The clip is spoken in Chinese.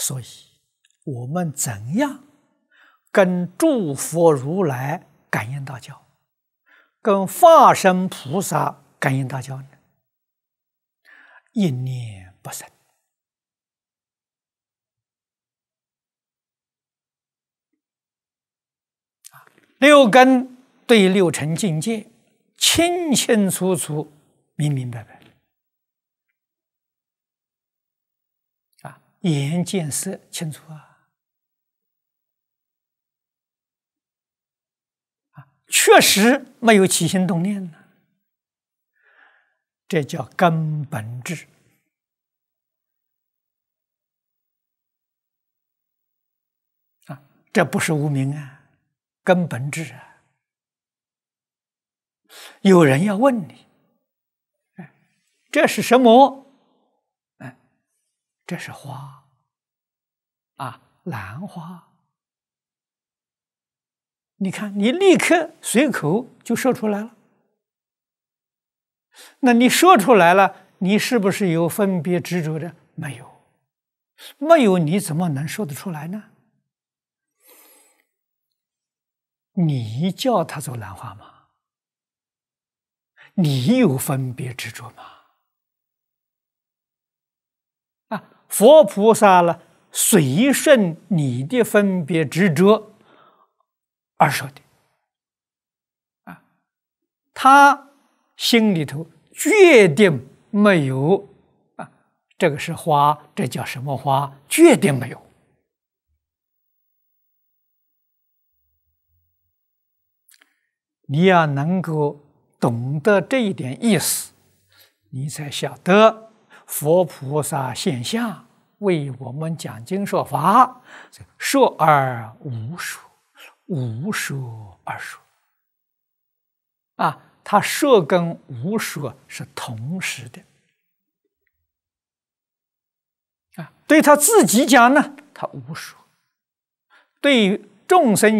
所以，我们怎样跟诸佛如来感应道交，跟化身菩萨感应道交呢？一念不生。六根对六尘境界清清楚楚、明明白白。眼见色清楚确实没有起心动念呢，这叫根本智这不是无明根本智有人要问你，这是什么？这是花兰花。你看，你立刻随口就说出来了。那你说出来了，你是不是有分别执着的？没有，没有，你怎么能说得出来呢？你叫它做兰花吗？你有分别执着吗？佛菩萨了，随顺你的分别执着而说的他心里头决定没有这个是花，这叫什么花？决定没有。你要能够懂得这一点意思，你才晓得佛菩萨现象为我们讲经说法，说而无说，无说而说他说跟无说是同时的对他自己讲呢，他无说；对众生